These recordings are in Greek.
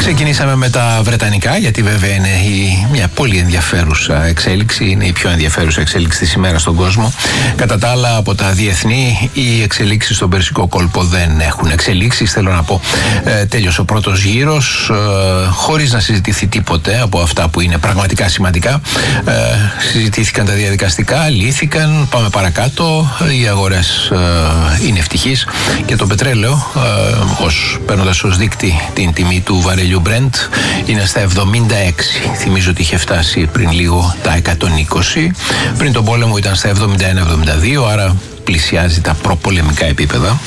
Ξεκινήσαμε με τα βρετανικά, γιατί βέβαια είναι μια πολύ ενδιαφέρουσα εξέλιξη, είναι η πιο ενδιαφέρουσα εξέλιξη της ημέρας στον κόσμο. Κατά τα άλλα, από τα διεθνή, οι εξελίξεις στον Περσικό κόλπο δεν έχουν εξελίξεις. Θέλω να πω, τέλειωσε ο πρώτος γύρος, χωρίς να συζητηθεί τίποτε από αυτά που είναι πραγματικά σημαντικά. Συζητήθηκαν τα διαδικαστικά, λύθηκαν, πάμε παρακάτω. Οι αγορές είναι ευτυχείς και το πετρέλαιο, παίρνοντας ως δείκτη την τιμή του βαρελιού Brent, είναι στα 76. Θυμίζω ότι είχε φτάσει πριν λίγο τα 120. Πριν τον πόλεμο ήταν στα 71-72, άρα πλησιάζει τα προπολεμικά επίπεδα.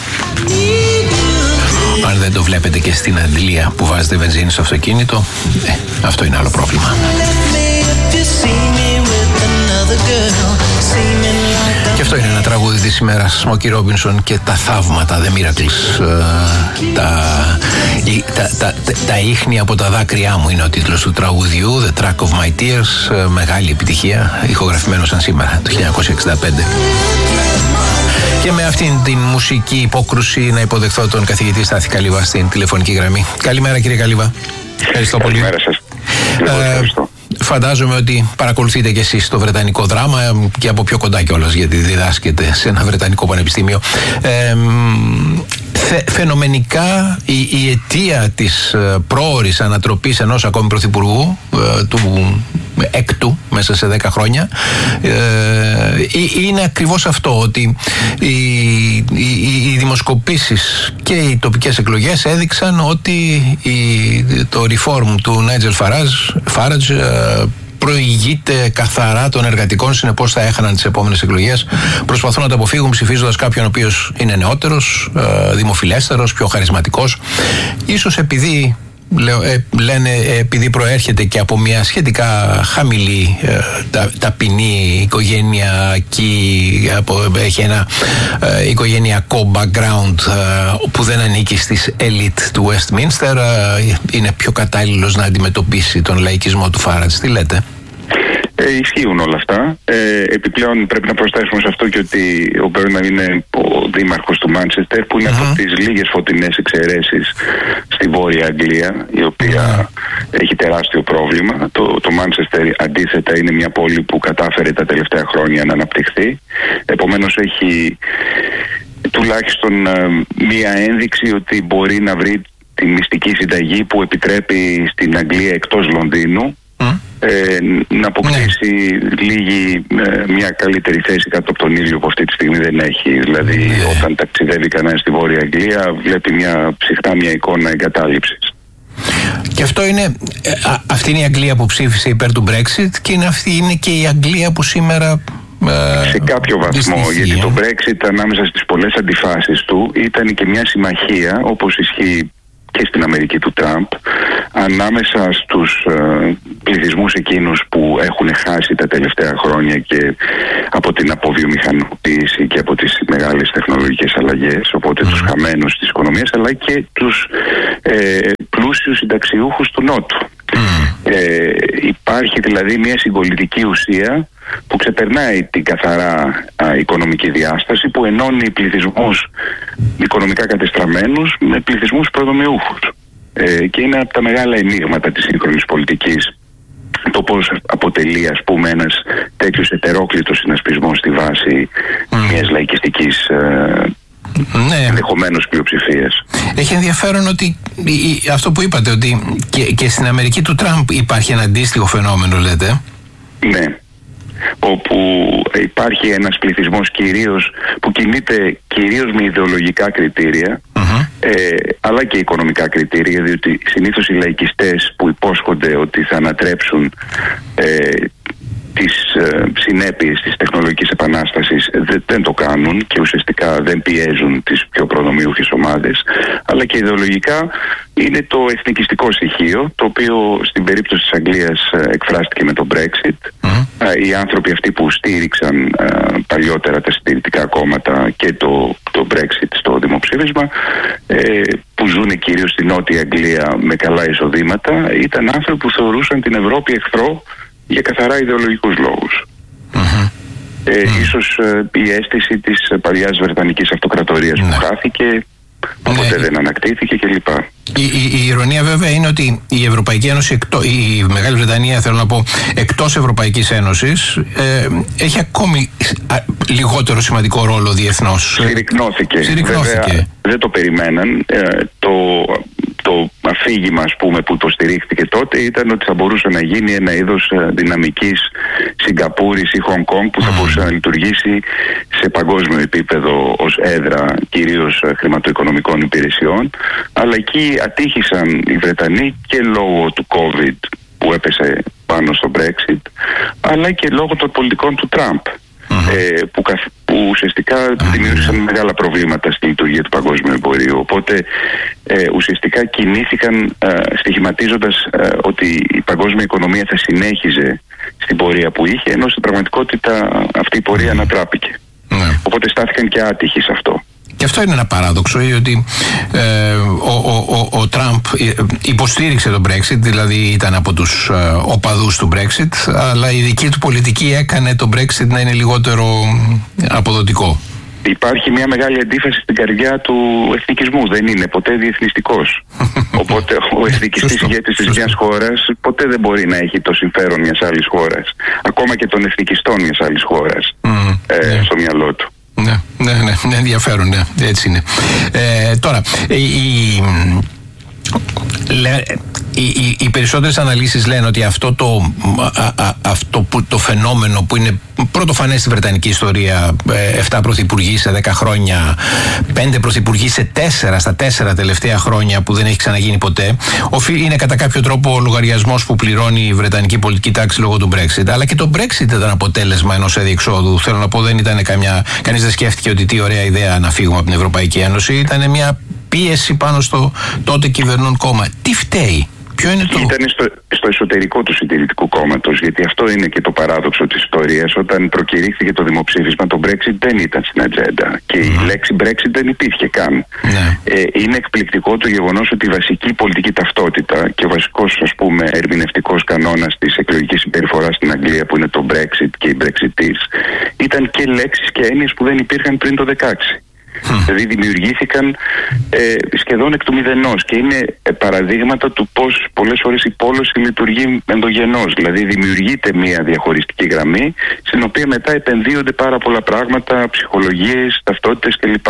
Αν δεν το βλέπετε και στην αντλία που βάζετε βενζίνη στο αυτοκίνητο, αυτό είναι άλλο πρόβλημα. Και αυτό είναι ένα τραγούδι της ημέρας, Smokey Robinson και τα θαύματα, The Miracles. Τα ίχνη από τα δάκρυά μου είναι ο τίτλος του τραγουδιού, The Track of My Tears, μεγάλη επιτυχία, ηχογραφημένο σαν σήμερα, το 1965. Και με αυτήν την μουσική υπόκρουση να υποδεχθώ τον καθηγητή Στάθη Καλύβα στην τηλεφωνική γραμμή. Καλημέρα, κύριε Καλύβα. Ευχαριστώ πολύ. Καλημέρα σας. Ευχαριστώ. Φαντάζομαι ότι παρακολουθείτε και εσείς το βρετανικό δράμα και από πιο κοντά κιόλας, γιατί διδάσκετε σε ένα βρετανικό πανεπιστήμιο. Φαινομενικά η αιτία της πρόωρης ανατροπής ενός ακόμη πρωθυπουργού, του έκτου μέσα σε 10 χρόνια, είναι ακριβώς αυτό, ότι οι δημοσκοπήσεις και οι τοπικές εκλογές έδειξαν ότι το reform του Νάιτζελ Φάραντζ προηγείται καθαρά των εργατικών, συνεπώς θα έχαναν τις επόμενες εκλογές. Προσπαθούν να το αποφύγουν ψηφίζοντας κάποιον ο οποίος είναι νεότερος, δημοφιλέστερος, πιο χαρισματικός. Ίσως επειδή επειδή προέρχεται και από μια σχετικά χαμηλή ταπεινή οικογενειακή, έχει ένα οικογενειακό background που δεν ανήκει στις elite του Westminster, είναι πιο κατάλληλος να αντιμετωπίσει τον λαϊκισμό του Φάραντζ. Τι λέτε? Ισχύουν όλα αυτά. Επιπλέον πρέπει να προσθέσουμε σε αυτό και ότι ο Μπέρναμ είναι ο δήμαρχος του Μάντσεστερ, που είναι από τις λίγες φωτεινές εξαιρέσεις στη Βόρεια Αγγλία, η οποία έχει τεράστιο πρόβλημα. Το Μάντσεστερ αντίθετα είναι μια πόλη που κατάφερε τα τελευταία χρόνια να αναπτυχθεί. Επομένως έχει τουλάχιστον μια ένδειξη ότι μπορεί να βρει τη μυστική συνταγή που επιτρέπει στην Αγγλία εκτός Λονδίνου να αποκτήσει μια καλύτερη θέση κάτω από τον ήλιο που αυτή τη στιγμή δεν έχει. Δηλαδή όταν ταξιδεύει κανένας στη Βόρεια Αγγλία βλέπει συχνά μια εικόνα εγκατάλειψης. Και αυτό είναι, αυτή είναι η Αγγλία που ψήφισε υπέρ του Brexit, και αυτή είναι και η Αγγλία που σήμερα σε κάποιο βαθμό, γιατί το Brexit ανάμεσα στις πολλές αντιφάσεις του ήταν και μια συμμαχία, όπως ισχύει και στην Αμερική του Τραμπ, ανάμεσα στους πληθυσμούς εκείνους που έχουν χάσει τα τελευταία χρόνια και από την αποβιομηχανοποίηση και από τις μεγάλες τεχνολογικές αλλαγές, οπότε τους χαμένους της οικονομίας, αλλά και τους πλούσιους συνταξιούχους του Νότου. Υπάρχει δηλαδή μια συγκολητική ουσία που ξεπερνάει την καθαρά οικονομική διάσταση, που ενώνει πληθυσμούς οικονομικά κατεστραμμένους με πληθυσμούς προδομιούχους. Και είναι από τα μεγάλα ενίγματα της σύγχρονης πολιτικής το πώς αποτελεί, ας πούμε, ένας τέτοιος ετερόκλητος συνασπισμός στη βάση μιας λαϊκιστικής ενδεχομένως πλειοψηφίας. Έχει ενδιαφέρον ότι αυτό που είπατε, ότι και στην Αμερική του Τραμπ υπάρχει ένα αντίστοιχο φαινόμενο, λέτε. Ναι, όπου υπάρχει ένας πληθυσμός που κινείται κυρίως με ιδεολογικά κριτήρια, αλλά και οικονομικά κριτήρια, διότι συνήθως οι λαϊκιστές που υπόσχονται ότι θα ανατρέψουν τις συνέπειες της τεχνολογικής επανάστασης δεν το κάνουν και ουσιαστικά δεν πιέζουν τις πιο προδομιούχες ομάδες, αλλά και ιδεολογικά είναι το εθνικιστικό στοιχείο, το οποίο στην περίπτωση της Αγγλίας εκφράστηκε με το Brexit. Οι άνθρωποι αυτοί που στήριξαν παλιότερα τα συντηρητικά κόμματα και το Brexit στο δημοψήφισμα, που ζουν κυρίως στην Νότια Αγγλία με καλά εισοδήματα, ήταν άνθρωποι που θεωρούσαν την Ευρώπη εχθρό για καθαρά ιδεολογικούς λόγους. Ίσως η αίσθηση της παλιάς Βρετανικής Αυτοκρατορίας που χάθηκε, ποτέ δεν ανακτήθηκε κλπ. Η ηρωνία βέβαια είναι ότι η Ευρωπαϊκή Ένωση, η Μεγάλη Βρετανία, θέλω να πω, εκτός Ευρωπαϊκής Ένωσης, έχει ακόμη λιγότερο σημαντικό ρόλο διεθνώς. Συρρυκνώθηκε. Βέβαια, δεν το περιμέναν. Το αφήγημα, ας πούμε, που υποστηρίχθηκε τότε ήταν ότι θα μπορούσε να γίνει ένα είδος δυναμικής Σιγκαπούρης ή Χονγκ Κονγκ που θα μπορούσε να λειτουργήσει σε παγκόσμιο επίπεδο ως έδρα κυρίως χρηματοοικονομικών υπηρεσιών, αλλά εκεί ατύχησαν οι Βρετανοί και λόγω του COVID που έπεσε πάνω στο Brexit, αλλά και λόγω των πολιτικών του Τραμπ. Που ουσιαστικά δημιούργησαν μεγάλα προβλήματα στη λειτουργία του παγκόσμιου εμπορίου. Οπότε ουσιαστικά κινήθηκαν στοιχηματίζοντας ότι η παγκόσμια οικονομία θα συνέχιζε στην πορεία που είχε, ενώ στην πραγματικότητα αυτή η πορεία ανατράπηκε. Οπότε στάθηκαν και άτυχοι σε αυτό. Και αυτό είναι ένα παράδοξο, ότι ο Τραμπ υποστήριξε τον Brexit, δηλαδή ήταν από τους οπαδούς του Brexit, αλλά η δική του πολιτική έκανε το Brexit να είναι λιγότερο αποδοτικό. Υπάρχει μια μεγάλη αντίφαση στην καρδιά του εθνικισμού. Δεν είναι ποτέ διεθνιστικός. Οπότε ο εθνικιστής ηγέτης της μιας χώρας ποτέ δεν μπορεί να έχει το συμφέρον μιας άλλης χώρας. Ακόμα και των εθνικιστών μιας άλλης χώρας στο μυαλό του. Ναι, ενδιαφέρον, ναι, έτσι είναι. Τώρα, οι περισσότερες αναλύσεις λένε ότι αυτό το φαινόμενο που είναι πρωτοφανές στη βρετανική ιστορία, 7 πρωθυπουργοί σε 10 χρόνια, 5 πρωθυπουργοί σε 4 στα 4 τελευταία χρόνια, που δεν έχει ξαναγίνει ποτέ, είναι κατά κάποιο τρόπο ο λογαριασμός που πληρώνει η βρετανική πολιτική τάξη λόγω του Brexit. Αλλά και το Brexit ήταν αποτέλεσμα ενός αδιεξόδου. Θέλω να πω, δεν ήταν κανείς δεν σκέφτηκε ότι τι ωραία ιδέα να φύγουμε από την Ευρωπαϊκή Ένωση. Ήταν μια πίεση πάνω στο τότε κυβερνών κόμμα. Τι φταίει? Ήταν στο εσωτερικό του Συντηρητικού Κόμματος, γιατί αυτό είναι και το παράδοξο της ιστορίας. Όταν προκηρύχθηκε το δημοψήφισμα, το Brexit δεν ήταν στην ατζέντα και η λέξη Brexit δεν υπήρχε καν. Είναι εκπληκτικό το γεγονός ότι η βασική πολιτική ταυτότητα και ο βασικός, ας πούμε, ερμηνευτικός κανόνας της εκλογικής συμπεριφοράς στην Αγγλία, που είναι το Brexit και οι Brexiteers, ήταν και λέξεις και έννοιες που δεν υπήρχαν πριν το 2016. Δηλαδή δημιουργήθηκαν σχεδόν εκ του μηδενός, και είναι παραδείγματα του πως πολλές φορές η πόλωση λειτουργεί ενδογενώς. Δηλαδή δημιουργείται μια διαχωριστική γραμμή στην οποία μετά επενδύονται πάρα πολλά πράγματα, ψυχολογίες, ταυτότητες κλπ.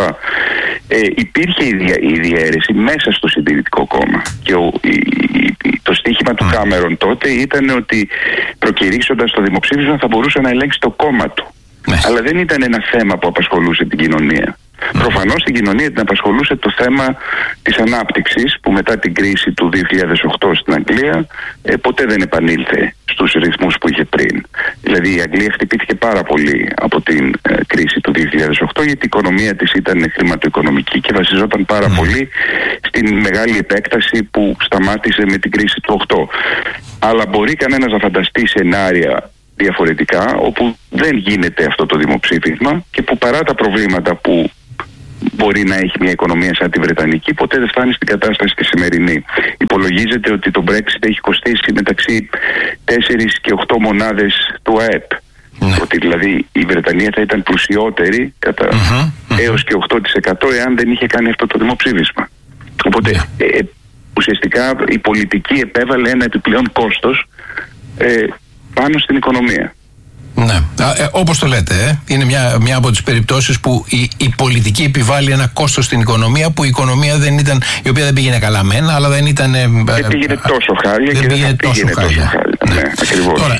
Υπήρχε η διαίρεση μέσα στο Συντηρητικό Κόμμα και το στίχημα του Κάμερον τότε ήταν ότι προκηρύσσοντας το δημοψήφισμα θα μπορούσε να ελέγξει το κόμμα του. Αλλά δεν ήταν ένα θέμα που απασχολούσε την κοινωνία. Προφανώς την κοινωνία την απασχολούσε το θέμα της ανάπτυξης, που μετά την κρίση του 2008 στην Αγγλία ποτέ δεν επανήλθε στους ρυθμούς που είχε πριν. Δηλαδή η Αγγλία χτυπήθηκε πάρα πολύ από την κρίση του 2008, γιατί η οικονομία της ήταν χρηματοοικονομική και βασιζόταν πάρα πολύ στην μεγάλη επέκταση που σταμάτησε με την κρίση του 2008. Αλλά μπορεί κανένας να φανταστεί σενάρια διαφορετικά, όπου δεν γίνεται αυτό το δημοψήφισμα και που παρά τα προβλήματα που μπορεί να έχει μια οικονομία σαν τη Βρετανική, ποτέ δεν φτάνει στην κατάσταση τη σημερινή. Υπολογίζεται ότι το Brexit έχει κοστίσει μεταξύ 4 και 8 μονάδες του ΑΕΠ. Ότι δηλαδή η Βρετανία θα ήταν πλουσιότερη κατά έως και 8% εάν δεν είχε κάνει αυτό το δημοψήφισμα. Οπότε ουσιαστικά η πολιτική επέβαλε ένα επιπλέον κόστος πάνω στην οικονομία. Ναι, όπως το λέτε, είναι μια από τις περιπτώσεις που η πολιτική επιβάλλει ένα κόστος στην οικονομία, που η οικονομία η οποία δεν πήγαινε καλά μένα, αλλά δεν ήταν... Δεν πήγαινε τόσο χάλια και δεν θα πήγαινε τόσο χάλια. Ναι, ακριβώς. Τώρα,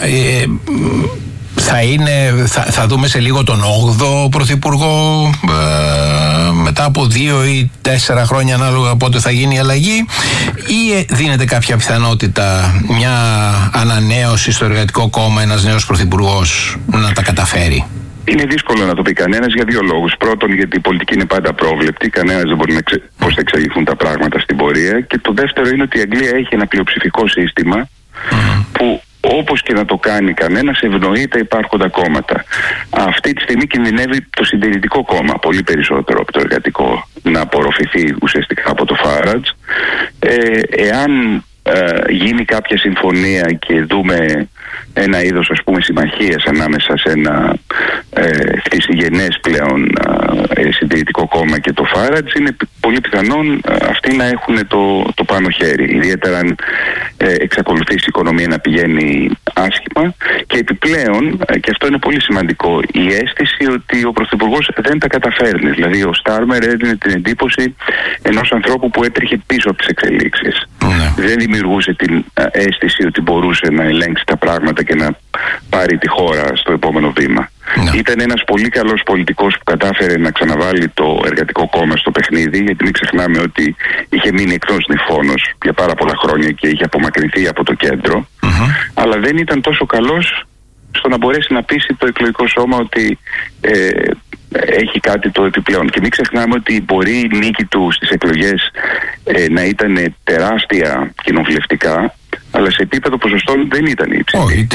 θα δούμε σε λίγο τον 8ο πρωθυπουργό μετά από 2 ή 4 χρόνια, ανάλογα πότε θα γίνει η αλλαγή, ή δίνεται κάποια πιθανότητα μια ανανέωση στο Εργατικό Κόμμα, ένας νέος πρωθυπουργός να τα καταφέρει? Είναι δύσκολο να το πει κανένας για 2 λόγους. Πρώτον, γιατί η πολιτική είναι πάντα απρόβλεπτη, κανένας δεν μπορεί να πώς θα εξελιχθούν τα πράγματα στην πορεία. Και το δεύτερο είναι ότι η Αγγλία έχει ένα πλειοψηφικό σύστημα που, όπως και να το κάνει κανένας, ευνοεί τα υπάρχοντα κόμματα. Αυτή τη στιγμή κινδυνεύει το Συντηρητικό Κόμμα πολύ περισσότερο από το Εργατικό να απορροφηθεί ουσιαστικά από το Farage. Εάν γίνει κάποια συμφωνία και δούμε ένα είδος, ας πούμε, συμμαχίας ανάμεσα σε ένα θυσιγενές πλέον συντηρητικό κόμμα και το Φάραντζ, είναι πολύ πιθανόν αυτοί να έχουν το πάνω χέρι, ιδιαίτερα αν εξακολουθήσει η οικονομία να πηγαίνει άσχημα. Και επιπλέον, και αυτό είναι πολύ σημαντικό, η αίσθηση ότι ο Πρωθυπουργός δεν τα καταφέρνει. Δηλαδή ο Στάρμερ έδινε την εντύπωση ενός ανθρώπου που έτρεχε πίσω από τις εξελίξεις. Δεν δημιουργούσε την αίσθηση ότι μπορούσε να ελέγξει τα πράγματα και να πάρει τη χώρα στο επόμενο βήμα. Ήταν ένας πολύ καλός πολιτικός που κατάφερε να ξαναβάλει το Εργατικό Κόμμα στο παιχνίδι, γιατί μην ξεχνάμε ότι είχε μείνει εκτός νηφώνος για πάρα πολλά χρόνια και είχε απομακρυνθεί από το κέντρο, αλλά δεν ήταν τόσο καλός στο να μπορέσει να πείσει το εκλογικό σώμα ότι έχει κάτι το επιπλέον. Και μην ξεχνάμε ότι μπορεί η νίκη του στις εκλογές να ήταν τεράστια κοινοβουλευτικά, αλλά σε επίπεδο ποσοστών δεν ήταν υψηλή. Όχι,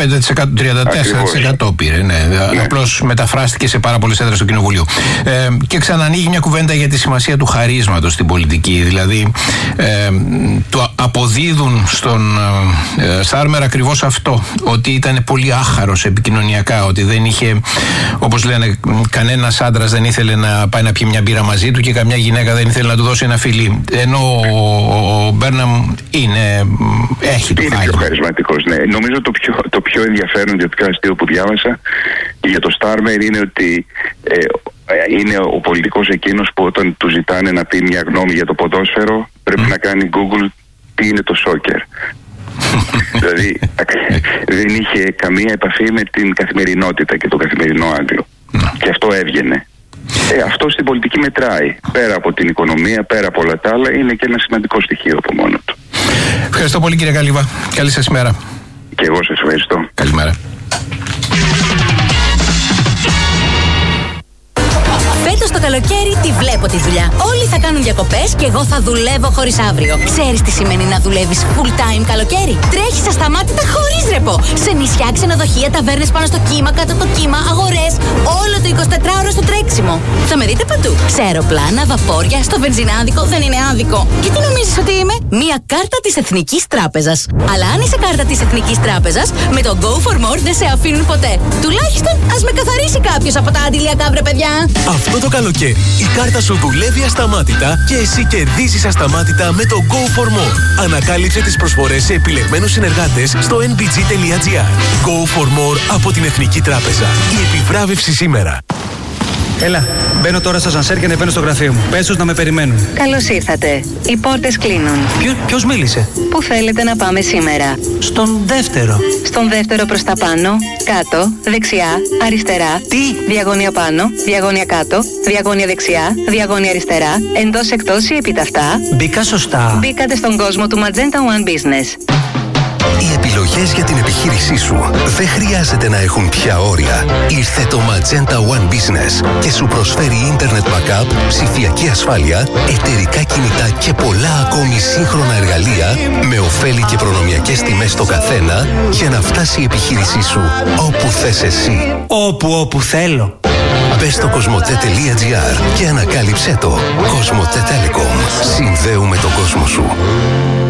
34% πήρε. Ναι. Απλώς μεταφράστηκε σε πάρα πολλές έδρες του Κοινοβουλίου. Και ξανανοίγει μια κουβέντα για τη σημασία του χαρίσματος στην πολιτική. Δηλαδή, το αποδίδουν στον Στάρμερ ακριβώς αυτό. Ότι ήταν πολύ άχαρος επικοινωνιακά. Ότι δεν είχε, όπως λένε, κανένας άντρας δεν ήθελε να πάει να πιει μια μπύρα μαζί του και καμιά γυναίκα δεν ήθελε να του δώσει ένα φιλί. Ενώ ο Μπέρναμ είναι πιο χαρισματικός, ναι. Νομίζω το πιο ενδιαφέρον και το πιο αστείο που διάβασα για το Στάρμερ είναι ότι είναι ο πολιτικός εκείνος που όταν του ζητάνε να πει μια γνώμη για το ποδόσφαιρο πρέπει να κάνει Google τι είναι το σόκερ. Δηλαδή δεν είχε καμία επαφή με την καθημερινότητα και το καθημερινό Άγγλο. Και αυτό έβγαινε. Αυτό στην πολιτική μετράει. Πέρα από την οικονομία, πέρα από όλα τα άλλα, είναι και ένα σημαντικό στοιχείο από μόνο του. Ευχαριστώ πολύ, κύριε Καλύβα. Καλή σας ημέρα. Και εγώ σας ευχαριστώ. Καλημέρα. Φέτος το καλοκαίρι τη βλέπω τη δουλειά. Όλοι θα κάνουν διακοπές και εγώ θα δουλεύω χωρίς αύριο. Ξέρεις τι σημαίνει να δουλεύεις full time καλοκαίρι? Τρέχεις ασταμάτητα χωρίς ρεπό. Σε νησιά, ξενοδοχεία, ταβέρνες πάνω στο κύμα, κάτω από το κύμα, αγορές. Όλο το 24ωρο στο τρέξιμο. Θα με δείτε παντού. Σε αεροπλάνα, βαπόρια, στο βενζινάδικο. Δεν είναι άδικο. Και τι νομίζεις ότι είμαι? Μία κάρτα της Εθνικής Τράπεζας. Αλλά αν είσαι κάρτα της Εθνικής Τράπεζας, με το Go for More δεν σε αφήνουν ποτέ. Τουλάχιστον ας με καθαρίσει κάποιος από τα αντιλιακά, βρε παιδιά. Αυτό το καλοκαίρι η κάρτα σου δουλεύει ασταμάτητα και εσύ κερδίζεις ασταμάτητα με το Go for More. Ανακάλυψε τις προσφορές σε επιλεγμένους συνεργάτες στο nbg.gr. Go for More από την Εθνική Τράπεζα. Η επιβράβευση σήμερα. Έλα, μπαίνω τώρα στο ασανσέρ και ανεβαίνω στο γραφείο μου. Πες τους να με περιμένουν. Καλώς ήρθατε. Οι πόρτες κλείνουν. Ποιος μίλησε? Πού θέλετε να πάμε σήμερα? Στον δεύτερο. Στον δεύτερο προς τα πάνω, κάτω, δεξιά, αριστερά. Τι? Διαγώνια πάνω, διαγώνια κάτω, διαγώνια δεξιά, διαγώνια αριστερά, εντός εκτός ή επιταυτά. Μπήκα σωστά. Μπήκατε στον κόσμο του Magenta One Business. Οι επιλογές για την επιχείρησή σου δεν χρειάζεται να έχουν πια όρια. Ήρθε το Magenta One Business και σου προσφέρει ίντερνετ backup, ψηφιακή ασφάλεια, εταιρικά κινητά και πολλά ακόμη σύγχρονα εργαλεία με ωφέλη και προνομιακές τιμές στο καθένα για να φτάσει η επιχείρησή σου όπου θες εσύ. Όπου θέλω. Μπες στο cosmote.gr και ανακάλυψέ το. Cosmote Telecom. Συνδέουμε τον κόσμο σου.